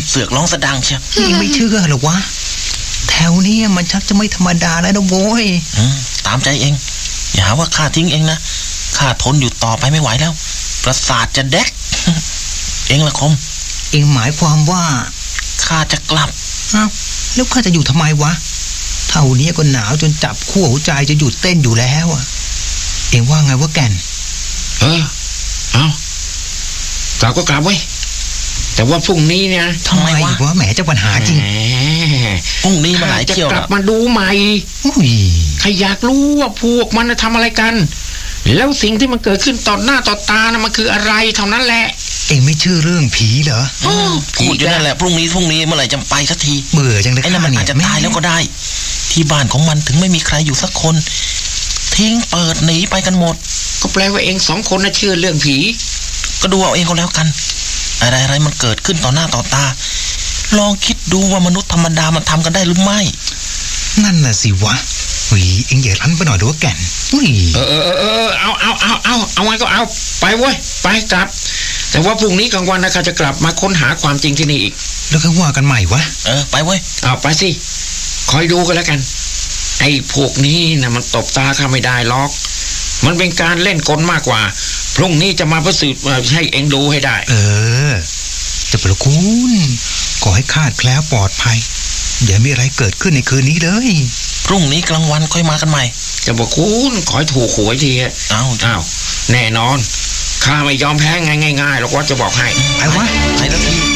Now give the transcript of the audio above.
เสือกร้องสะดังเชียวนี่ไม่เชื่อหรอวะแถวนี้มันชักจะไม่ธรรมดาแล้วนะโว้ยตามใจเองอย่าหาว่าข้าทิ้งเองนะข้าทนอยู่ต่อไปไม่ไหวแล้วประสาทจะแดก เองละคมเองหมายความว่าข้าจะกลับอ้าวแล้วข้าจะอยู่ทำไมวะเท่านี้ก็หนาวจนจับขั้วหัวใจจะหยุดเต้นอยู่แล้วอ่ะเองว่าไงวะแก่นเอากลับก็กลับเว้ยแต่ว่าพรุ่งนี้เนี่ยทำไมวะแหมเจ้าปัญหาจริงพรุ่งนี้มาหลายเที่ยวแล้วจะกลับมาดูใหม่ใครอยากรู้ว่าพวกมันทำอะไรกันแล้วสิ่งที่มันเกิดขึ้นต่อหน้าต่อตานะมันคืออะไรเท่านั้นแหละเองไม่เชื่อเรื่องผีเหรอพูดอยู่นั่นแหละพรุ่งนี้เมื่อไหร่จะไปสักทีเบื่อจังเลยไอ้นั่นมันอาจจะตายแล้วก็ได้ที่บ้านของมันถึงไม่มีใครอยู่สักคนทิ้งเปิดหนีไปกันหมดก็แปลว่าเอง2 คนน่ะเชื่อเรื่องผีก็ดูเอาเองก็แล้วกันอะไรมันเกิดขึ้นต่อหน้าต่อตาลองคิดดูว่ามนุษย์ธรรมดามันทำกันได้หรือไม่นั่นน่ะสิวะเอ็งอย่ารั้นไปหน่อยดูว่าแก่นเอาไงก็เอาไปเว้ยไปกลับแต่ว่าพรุ่งนี้กลางวันนะข้าจะกลับมาค้นหาความจริงที่นี่อีกแล้วก็ว่ากันใหม่วะไปเว้ยเอาไปสิคอยดูกันแล้วกันไอ้พวกนี้นะมันตบตาข้าไม่ได้หรอกมันเป็นการเล่นกลมากกว่าพรุ่งนี้จะมาพิสูจน์ให้เอ็งดูให้ได้จะประคุณขอให้คาดแคล้วปลอดภัยอย่ามีอะไรเกิดขึ้นในคืนนี้เลยพรุ่งนี้กลางวันค่อยมากันใหม่จะประคุณขอให้ถูกหวยทีอ้าวแน่นอนข้าไม่ยอมแพ้ง่ายๆหรอกว่าจะบอกให้ไอ้วะไอ้ละที